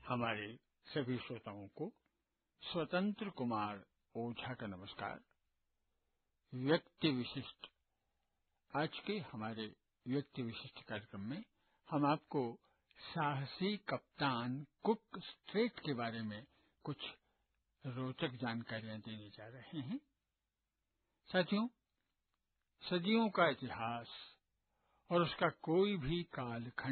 हमारे सभी श्रोताओं को स्वतंत्र कुमार ओझा का नमस्कार। व्यक्ति विशिष्ट, आज के हमारे व्यक्ति विशिष्ट कार्यक्रम में हम आपको साहसी कप्तान कुक स्ट्रेट के बारे में कुछ रोचक जानकारियां देने जा रहे हैं। साथियों, सदियों का इतिहास और उसका कोई भी कालखंड